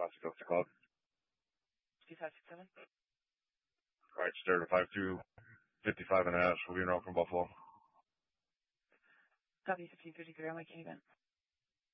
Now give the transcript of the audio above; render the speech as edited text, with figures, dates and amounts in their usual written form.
Classic Coast to Club. 2567. Alright, start at 52, 55 and a half. We'll be around from Buffalo. Copy 1553 on my K event.